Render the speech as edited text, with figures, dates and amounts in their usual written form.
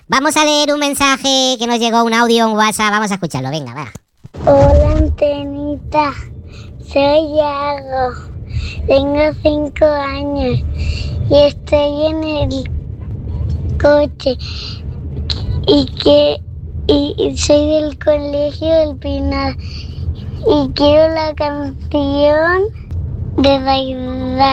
Vamos a leer un mensaje que nos llegó, un audio en WhatsApp. Vamos a escucharlo, venga, va. Hola, Antenita. Soy Yago. Tengo 5 años y estoy en el coche y soy del colegio del Pinar y quiero la canción de bailar.